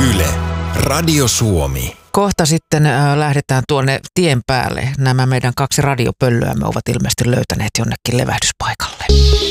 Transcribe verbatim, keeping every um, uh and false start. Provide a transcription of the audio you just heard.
Yle, Radio Suomi. Kohta sitten äh, lähdetään tuonne tien päälle. Nämä meidän kaksi radiopöllöämme ovat ilmeisesti löytäneet jonnekin levähdyspaikalle.